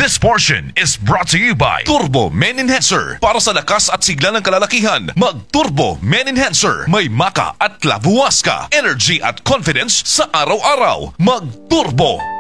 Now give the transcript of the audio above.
This portion is brought to you by Turbo Men Enhancer. Para sa lakas at sigla ng kalalakihan, mag-Turbo Men Enhancer. May maka at labuwas ka. Energy at confidence sa araw-araw. Mag-Turbo